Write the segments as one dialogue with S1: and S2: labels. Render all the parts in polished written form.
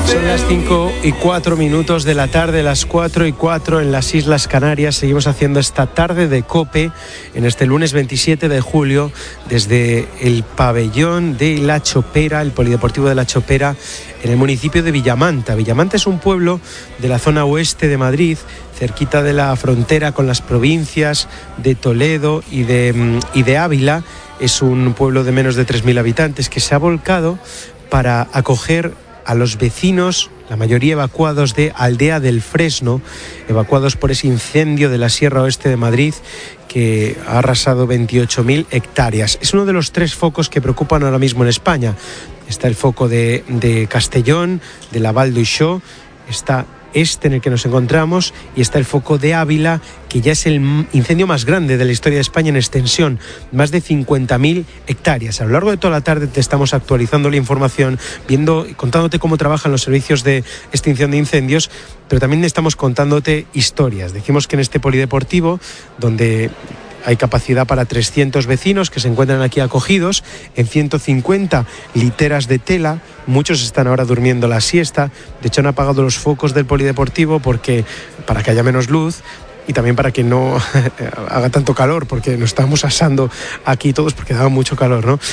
S1: Son las 5:04 de la tarde, las 4:04 en las Islas Canarias. Seguimos haciendo esta tarde de COPE en este lunes 27 de julio desde el pabellón de La Chopera, el Polideportivo de La Chopera, en el municipio de Villamanta. Villamanta es un pueblo de la zona oeste de Madrid, cerquita de la frontera con las provincias de Toledo y de Ávila. Es un pueblo de menos de 3.000 habitantes que se ha volcado para acoger a los vecinos, la mayoría evacuados de Aldea del Fresno, evacuados por ese incendio de la Sierra Oeste de Madrid que ha arrasado 28.000 hectáreas. Es uno de los 3 focos que preocupan ahora mismo en España. Está el foco de Castellón, de la Val d'Uixó, está este en el que nos encontramos y está el foco de Ávila, que ya es el incendio más grande de la historia de España en extensión, más de 50.000 hectáreas. A lo largo de toda la tarde te estamos actualizando la información, contándote cómo trabajan los servicios de extinción de incendios, pero también estamos contándote historias. Decimos que en este polideportivo, donde hay capacidad para 300 vecinos que se encuentran aquí acogidos en 150 literas de tela. Muchos están ahora durmiendo la siesta. De hecho, han apagado los focos del polideportivo para que haya menos luz y también para que no haga tanto calor, porque nos estábamos asando aquí todos porque daba mucho calor, ¿no?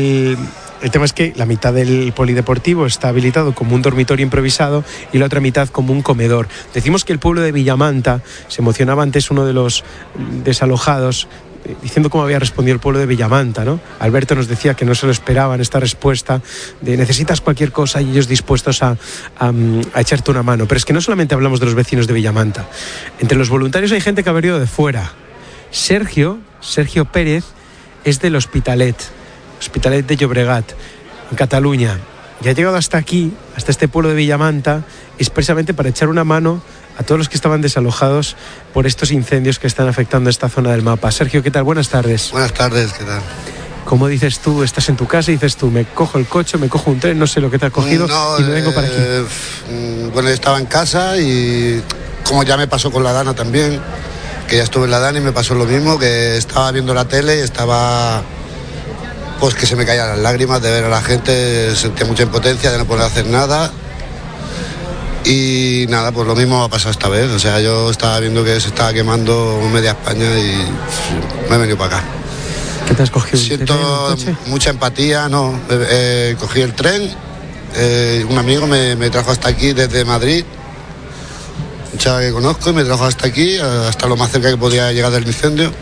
S1: El tema es que la mitad del polideportivo está habilitado como un dormitorio improvisado y la otra mitad como un comedor. Decimos que el pueblo de Villamanta, se emocionaba antes uno de los desalojados diciendo cómo había respondido el pueblo de Villamanta, ¿no? Alberto nos decía que no se lo esperaban esta respuesta de necesitas cualquier cosa y ellos dispuestos a echarte una mano. Pero es que no solamente hablamos de los vecinos de Villamanta. Entre los voluntarios hay gente que ha venido de fuera. Sergio Pérez es del Hospitalet de Llobregat, en Cataluña, y ha llegado hasta aquí, hasta este pueblo de Villamanta, expresamente para echar una mano a todos los que estaban desalojados por estos incendios que están afectando esta zona del mapa. Sergio, ¿qué tal? Buenas tardes.
S2: Buenas tardes, ¿qué tal?
S1: ¿Cómo dices tú? Estás en tu casa y dices tú, me cojo el coche, me cojo un tren, no sé lo que te ha cogido y me vengo para aquí.
S2: Bueno, yo estaba en casa y como ya me pasó con la Dana también, que ya estuve en la Dana y me pasó lo mismo, que estaba viendo la tele y estaba... pues que se me caían las lágrimas de ver a la gente, sentía mucha impotencia de no poder hacer nada. Y nada, pues lo mismo va a pasar esta vez. O sea, yo estaba viendo que se estaba quemando media España y me he venido para acá.
S1: ¿Qué te has cogido?
S2: Siento mucha empatía, no. Cogí el tren, un amigo me trajo hasta aquí desde Madrid, un chaval que conozco, y me trajo hasta aquí, hasta lo más cerca que podía llegar del incendio.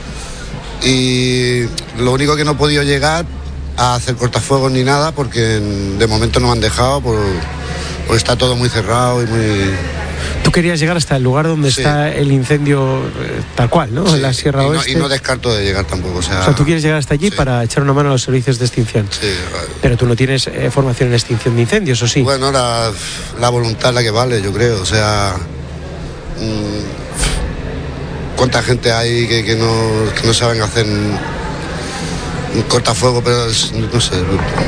S2: Y lo único que no he podido llegar a hacer cortafuegos ni nada, porque de momento no me han dejado, porque está todo muy cerrado y muy...
S1: Tú querías llegar hasta el lugar donde está el incendio tal cual, ¿no?
S2: Sí,
S1: en la Sierra Oeste.
S2: Y no descarto de llegar tampoco. O sea,
S1: tú quieres llegar hasta allí para echar una mano a los servicios de extinción.
S2: Sí.
S1: Pero tú no tienes formación en extinción de incendios, ¿o sí?
S2: Bueno, la voluntad es la que vale, yo creo. O sea... cuánta gente hay que no saben hacer un cortafuego, pero no sé.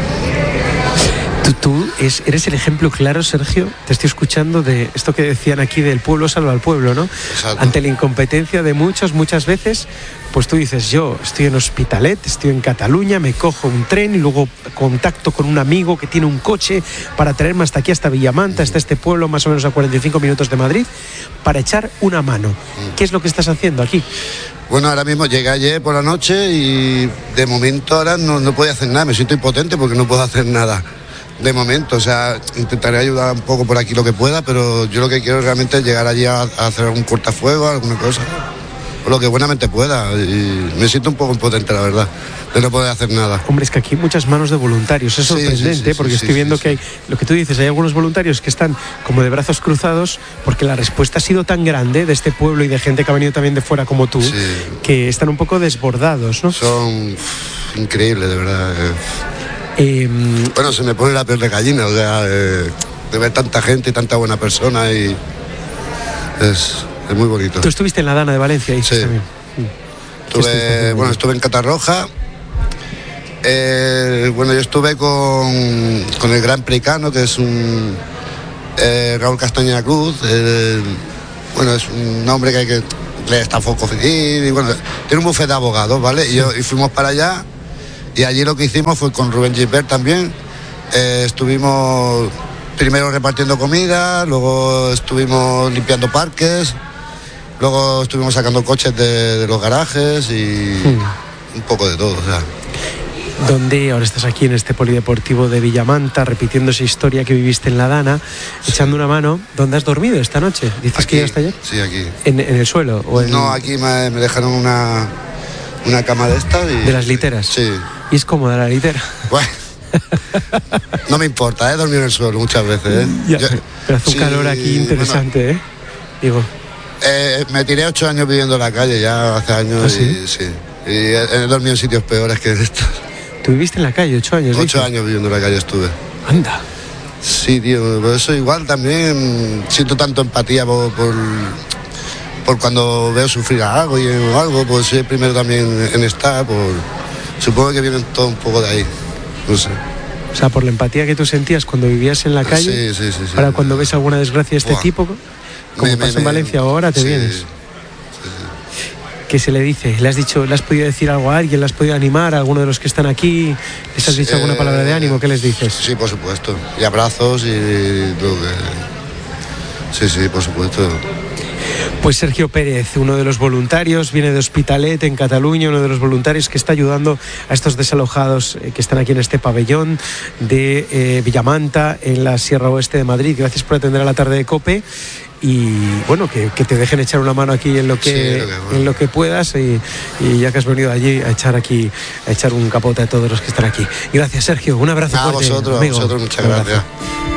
S1: Tú eres el ejemplo claro, Sergio, te estoy escuchando de esto que decían aquí del pueblo salva al pueblo, ¿no?
S2: Exacto.
S1: Ante la incompetencia de muchas veces, pues tú dices, yo estoy en Hospitalet, estoy en Cataluña, me cojo un tren y luego contacto con un amigo que tiene un coche para traerme hasta aquí, hasta Villamanta, hasta este pueblo más o menos a 45 minutos de Madrid, para echar una mano. ¿Qué es lo que estás haciendo aquí?
S2: Bueno, ahora mismo llegué ayer por la noche y de momento ahora no puedo hacer nada, me siento impotente porque no puedo hacer nada. De momento, o sea, intentaré ayudar un poco por aquí lo que pueda, pero yo lo que quiero realmente es llegar allí a hacer algún cortafuego, alguna cosa, o lo que buenamente pueda. Y me siento un poco impotente, la verdad, de no poder hacer nada.
S1: Hombre, es que aquí hay muchas manos de voluntarios, es sorprendente, porque estoy viendo que hay, lo que tú dices, hay algunos voluntarios que están como de brazos cruzados, porque la respuesta ha sido tan grande de este pueblo y de gente que ha venido también de fuera como tú, que están un poco desbordados, ¿no?
S2: Son increíbles, de verdad. Bueno, se me pone la piel de gallina, o sea, de ver tanta gente y tanta buena persona, y es muy bonito.
S1: ¿Tú estuviste en la Dana de Valencia?
S2: Sí.
S1: También.
S2: Estuve en Catarroja. Yo estuve con el gran precano, que es un Raúl Castañeda Cruz. Es un hombre que le está foco y bueno, tiene un bufete de abogados, ¿vale? Y fuimos para allá. Y allí lo que hicimos fue con Rubén Gilbert también. Estuvimos primero repartiendo comida, luego estuvimos limpiando parques, luego estuvimos sacando coches de los garajes y un poco de todo, o sea.
S1: Donde ahora estás aquí en este polideportivo de Villamanta, repitiendo esa historia que viviste en La Dana, echando una mano. ¿Dónde has dormido esta noche? ¿Dices
S2: aquí,
S1: que llegaste ayer?
S2: Sí, aquí.
S1: ¿En el suelo? ¿O en...
S2: No, aquí me dejaron una cama de estas.
S1: ¿De las literas?
S2: Sí.
S1: ¿Y es cómoda la litera?
S2: Bueno, no me importa, he dormido en el suelo muchas veces.
S1: Ya, pero hace un calor aquí interesante, bueno, Digo.
S2: Me tiré 8 años viviendo en la calle ya hace años.
S1: ¿Ah, sí?
S2: Sí. Y he dormido en sitios peores que estos.
S1: ¿Tú viviste en la calle 8 años?
S2: 8 años viviendo en la calle estuve.
S1: Anda.
S2: Sí, tío, por eso igual también siento tanto empatía por cuando veo sufrir a algo o algo, pues soy el primero también en estar, supongo que vienen todo un poco de ahí, no sé.
S1: O sea, por la empatía que tú sentías cuando vivías en la calle,
S2: sí.
S1: Ahora cuando ves alguna desgracia de este tipo, como pasó en Valencia ahora, te vienes.
S2: Sí.
S1: ¿Qué se le dice? ¿Le has podido decir algo a alguien? ¿Le has podido animar a alguno de los que están aquí? ¿Les has dicho alguna palabra de ánimo? ¿Qué les dices?
S2: Sí, por supuesto. Y abrazos y todo que... Sí, por supuesto.
S1: Pues Sergio Pérez, uno de los voluntarios, viene de Hospitalet, en Cataluña, uno de los voluntarios que está ayudando a estos desalojados que están aquí en este pabellón de Villamanta, en la Sierra Oeste de Madrid. Gracias por atender a la tarde de COPE. Y bueno, que te dejen echar una mano aquí en lo que puedas y ya que has venido allí a echar un capote a todos los que están aquí. Gracias, Sergio, un abrazo fuerte,
S2: a vosotros muchas gracias.